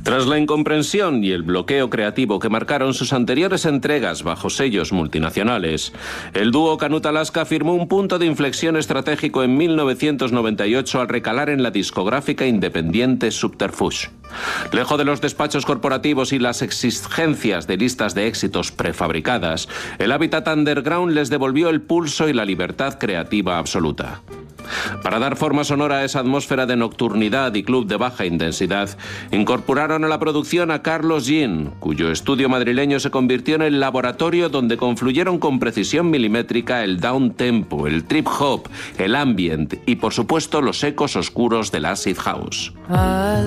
Tras la incomprensión y el bloqueo creativo que marcaron sus anteriores entregas bajo sellos multinacionales, el dúo Canut-Alaska firmó un punto de inflexión estratégico en 1998 al recalar en la discográfica independiente Subterfuge. Lejos de los despachos corporativos y las exigencias de listas de éxitos prefabricadas, el hábitat underground les devolvió el pulso y la libertad creativa absoluta. Para dar forma sonora a esa atmósfera de nocturnidad y club de baja intensidad, incorporaron a la producción a Carlos Jean, cuyo estudio madrileño se convirtió en el laboratorio donde confluyeron con precisión milimétrica el downtempo, el trip hop, el ambient y, por supuesto, los ecos oscuros del acid house.